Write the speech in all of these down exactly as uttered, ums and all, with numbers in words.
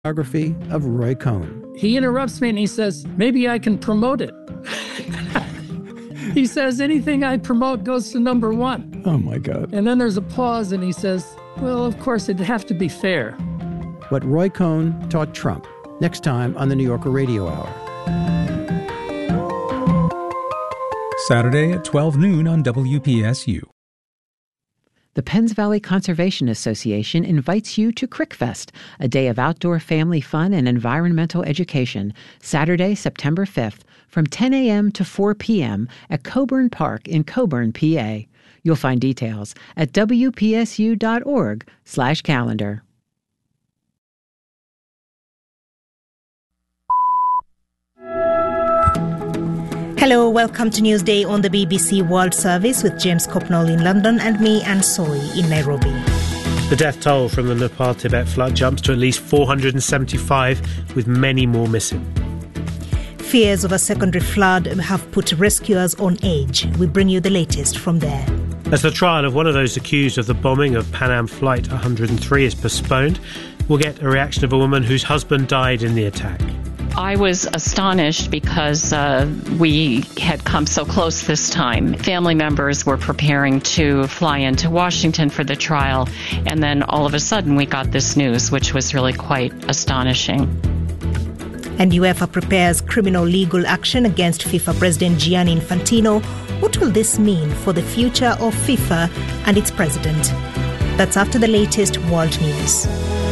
biography of Roy Cohn. He interrupts me and he says, maybe I can promote it. He says, anything I promote goes to number one. Oh, my God. And then there's a pause and he says, well, of course, it'd have to be fair. What Roy Cohn taught Trump, next time on the New Yorker Radio Hour. Saturday at twelve noon on W P S U. The Penns Valley Conservation Association invites you to CrickFest, a day of outdoor family fun and environmental education, Saturday, September fifth, from ten a.m. to four p.m. at Coburn Park in Coburn, P A. You'll find details at W P S U dot org slash calendar. Hello, welcome to Newsday on the B B C World Service with James Copnall in London and me, Anne Soy, in Nairobi. The death toll from the Nepal-Tibet flood jumps to at least four hundred seventy-five, with many more missing. Fears of a secondary flood have put rescuers on edge. We bring you the latest from there. As the trial of one of those accused of the bombing of Pan Am Flight one hundred three is postponed, we'll get a reaction of a woman whose husband died in the attack. I was astonished because uh, we had come so close this time. Family members were preparing to fly into Washington for the trial, and then all of a sudden we got this news, which was really quite astonishing. And UEFA prepares criminal legal action against FIFA President Gianni Infantino. What will this mean for the future of FIFA and its president? That's after the latest world news.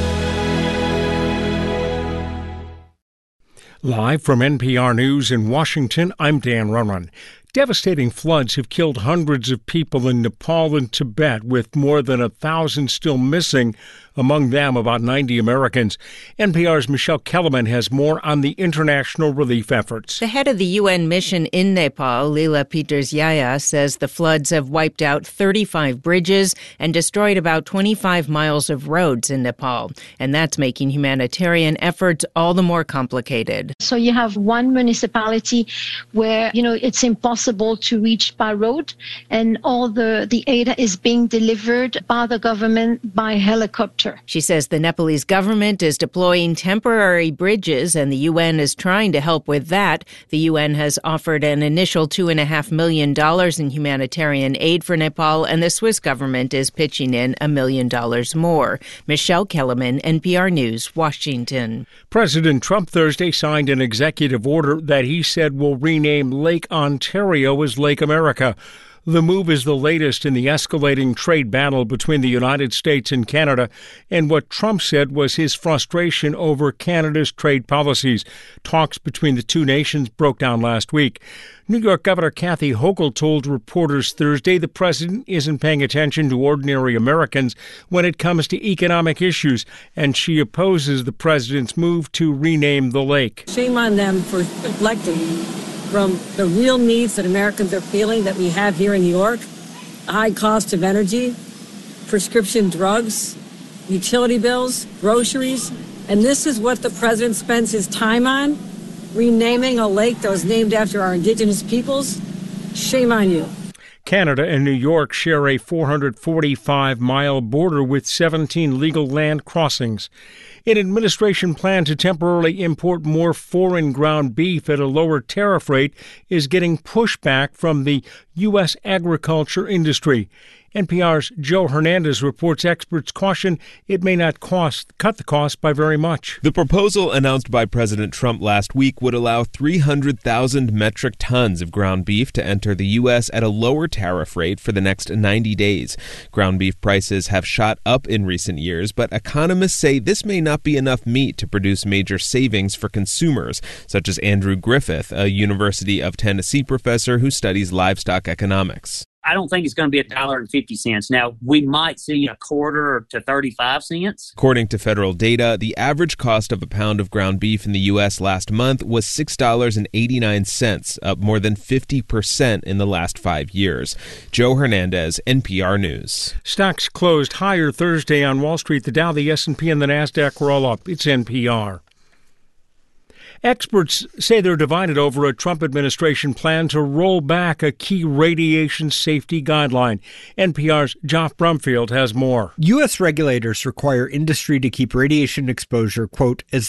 Live from N P R News in Washington, I'm Dan Runrun. Devastating floods have killed hundreds of people in Nepal and Tibet, with more than a thousand still missing, among them about ninety Americans. N P R's Michelle Kellerman has more on the international relief efforts. The head of the U N mission in Nepal, Leela Peters-Yaya, says the floods have wiped out thirty-five bridges and destroyed about twenty-five miles of roads in Nepal. And that's making humanitarian efforts all the more complicated. So you have one municipality where, you know, it's impossible to reach by road, and all the, the aid is being delivered by the government by helicopter. She says the Nepalese government is deploying temporary bridges, and the U N is trying to help with that. The U N has offered an initial two point five million dollars in humanitarian aid for Nepal, and the Swiss government is pitching in a million dollars more. Michelle Kellerman, N P R News, Washington. President Trump Thursday signed an executive order that he said will rename Lake Ontario as Lake America. The move is the latest in the escalating trade battle between the United States and Canada, and what Trump said was his frustration over Canada's trade policies. Talks between the two nations broke down last week. New York Governor Kathy Hochul told reporters Thursday the president isn't paying attention to ordinary Americans when it comes to economic issues, and she opposes the president's move to rename the lake. Shame on them for neglecting from the real needs that Americans are feeling that we have here in New York: high cost of energy, prescription drugs, utility bills, groceries. And this is what the president spends his time on, renaming a lake that was named after our indigenous peoples. Shame on you. Canada and New York share a four hundred forty-five mile border with seventeen legal land crossings. An administration plan to temporarily import more foreign ground beef at a lower tariff rate is getting pushback from the U S agriculture industry. N P R's Joe Hernandez reports experts caution it may not cost cut the cost by very much. The proposal announced by President Trump last week would allow three hundred thousand metric tons of ground beef to enter the U S at a lower tariff rate for the next ninety days. Ground beef prices have shot up in recent years, but economists say this may not be enough meat to produce major savings for consumers, such as Andrew Griffith, a University of Tennessee professor who studies livestock economics. I don't think it's going to be a dollar and fifty cents. Now, we might see a quarter to thirty-five cents. According to federal data, the average cost of a pound of ground beef in the U S last month was six dollars and eighty-nine cents, up more than fifty percent in the last five years. Joe Hernandez, N P R News. Stocks closed higher Thursday on Wall Street. The Dow, the S and P, and the Nasdaq were all up. It's N P R. Experts say they're divided over a Trump administration plan to roll back a key radiation safety guideline. N P R's Geoff Brumfield has more. U S regulators require industry to keep radiation exposure, quote, as